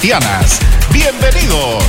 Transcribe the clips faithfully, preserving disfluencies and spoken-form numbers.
cristianas. Bienvenidos.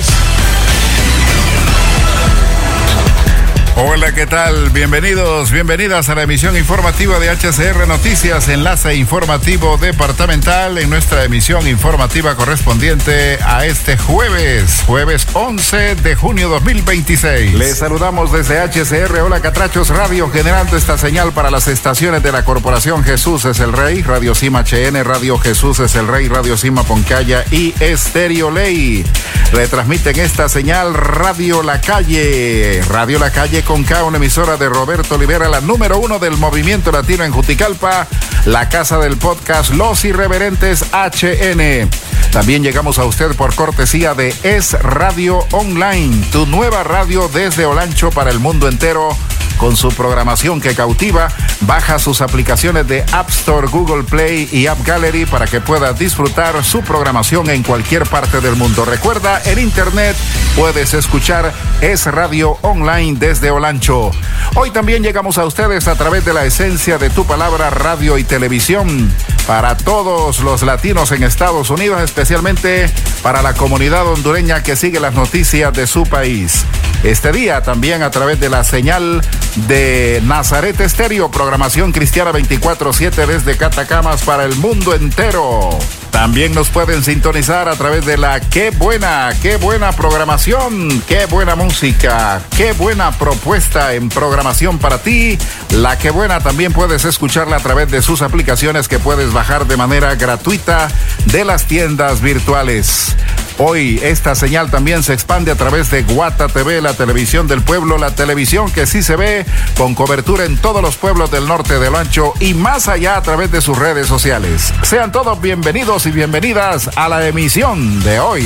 Hola, ¿qué tal? Bienvenidos, bienvenidas a la emisión informativa de H C R Noticias, enlace informativo departamental en nuestra emisión informativa correspondiente a este jueves, jueves once de junio dos mil veintiséis. Les saludamos desde H C R, Hola Catrachos Radio, generando esta señal para las estaciones de la Corporación Jesús es el Rey, Radio Cima H N, Radio Jesús es el Rey, Radio Cima Poncaya y Estéreo Ley. Retransmiten esta señal Radio La Calle, Radio La Calle con K, una emisora de Roberto Olivera, la número uno del movimiento latino en Juticalpa, la casa del podcast Los Irreverentes H N. También llegamos a usted por cortesía de Es Radio Online, tu nueva radio desde Olancho para el mundo entero, con su programación que cautiva. Baja sus aplicaciones de App Store, Google Play y App Gallery para que puedas disfrutar su programación en cualquier parte del mundo. Recuerda, en internet puedes escuchar Es Radio Online desde Olancho. Hoy también llegamos a ustedes a través de la esencia de tu palabra, radio y televisión, para todos los latinos en Estados Unidos, especialmente para la comunidad hondureña que sigue las noticias de su país. Este día también a través de la señal de Nazaret Estéreo, programación cristiana veinticuatro siete desde Catacamas para el mundo entero. También nos pueden sintonizar a través de la Qué Buena, qué buena programación, qué buena música, qué buena propuesta en programación para ti. La Qué Buena también puedes escucharla a través de sus aplicaciones que puedes bajar de manera gratuita de las tiendas virtuales. Hoy esta señal también se expande a través de Guata T V, la televisión del pueblo, la televisión que sí se ve, con cobertura en todos los pueblos del norte del Olancho y más allá a través de sus redes sociales. Sean todos bienvenidos y bienvenidas a la emisión de hoy.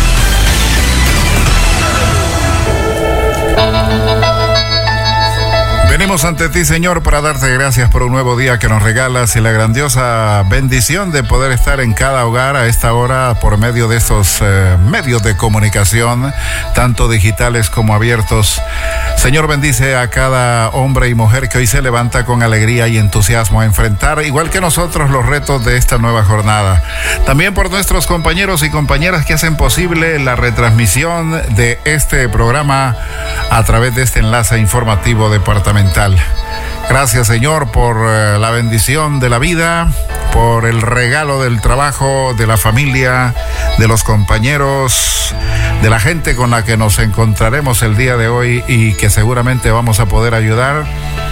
Venimos ante ti, Señor, para darte gracias por un nuevo día que nos regalas y la grandiosa bendición de poder estar en cada hogar a esta hora por medio de estos eh, medios de comunicación, tanto digitales como abiertos. Señor, bendice a cada hombre y mujer que hoy se levanta con alegría y entusiasmo a enfrentar, igual que nosotros, los retos de esta nueva jornada. También por nuestros compañeros y compañeras que hacen posible la retransmisión de este programa a través de este enlace informativo departamental. Gracias, Señor, por eh, la bendición de la vida, por el regalo del trabajo, de la familia, de los compañeros, de la gente con la que nos encontraremos el día de hoy y que seguramente vamos a poder ayudar,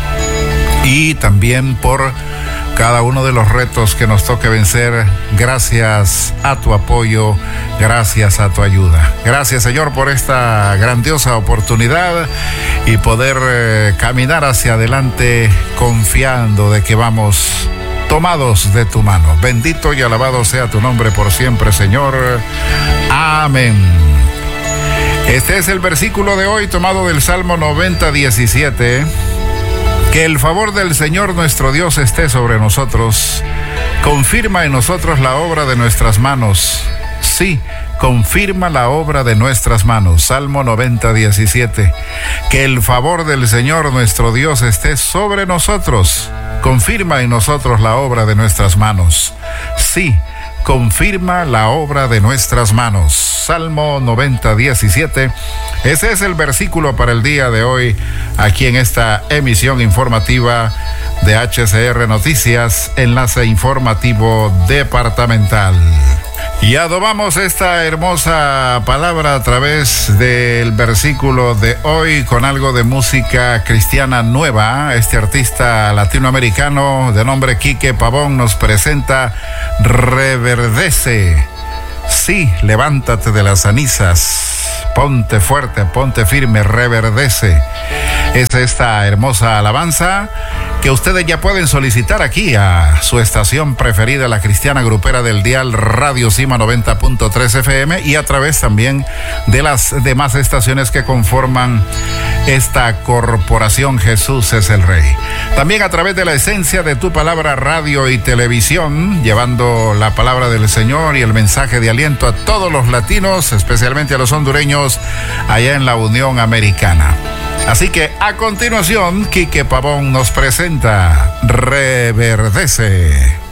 y también por cada uno de los retos que nos toque vencer, gracias a tu apoyo, gracias a tu ayuda. Gracias, Señor, por esta grandiosa oportunidad y poder eh, caminar hacia adelante confiando de que vamos tomados de tu mano. Bendito y alabado sea tu nombre por siempre, Señor. Amén. Este es el versículo de hoy tomado del Salmo noventa, diecisiete. Que el favor del Señor nuestro Dios esté sobre nosotros. Confirma en nosotros la obra de nuestras manos. Sí, confirma la obra de nuestras manos. Salmo noventa, diecisiete. Que el favor del Señor nuestro Dios esté sobre nosotros. Confirma en nosotros la obra de nuestras manos. Sí, confirma la obra de nuestras manos. Salmo noventa, diecisiete. Ese es el versículo para el día de hoy, aquí en esta emisión informativa de H C R Noticias, enlace informativo departamental. Y adobamos esta hermosa palabra a través del versículo de hoy con algo de música cristiana nueva. Este artista latinoamericano de nombre Quique Pavón nos presenta Reverdece. Sí, levántate de las cenizas, ponte fuerte, ponte firme, reverdece. Es esta hermosa alabanza que ustedes ya pueden solicitar aquí a su estación preferida, la cristiana grupera del dial Radio Cima noventa punto tres F M, y a través también de las demás estaciones que conforman esta corporación Jesús es el Rey. También a través de la esencia de tu palabra, radio y televisión, llevando la palabra del Señor y el mensaje de aliento a todos los latinos, especialmente a los hondureños allá en la Unión Americana. Así que a continuación, Quique Pavón nos presenta Reverdece.